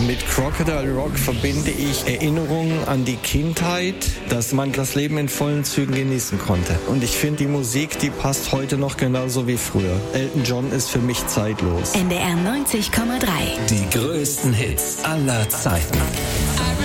Mit Crocodile Rock verbinde ich Erinnerungen an die Kindheit, dass man das Leben in vollen Zügen genießen konnte. Und ich finde, die Musik, die passt heute noch genauso wie früher. Elton John ist für mich zeitlos. NDR 90,3. Die größten Hits aller Zeiten.